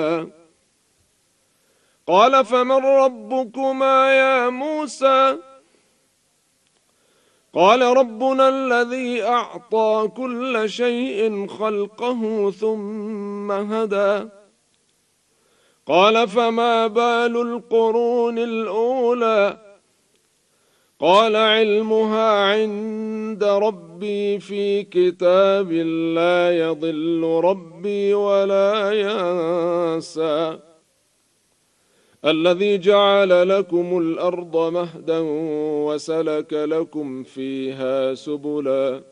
قال فمن ربكما يا موسى قال ربنا الذي أعطى كل شيء خلقه ثم هدى قال فما بال القرون الأولى قال علمها عند ربي في كتاب لا يضل ربي ولا ينسى الذي جعل لكم الأرض مهدا وسلك لكم فيها سبلا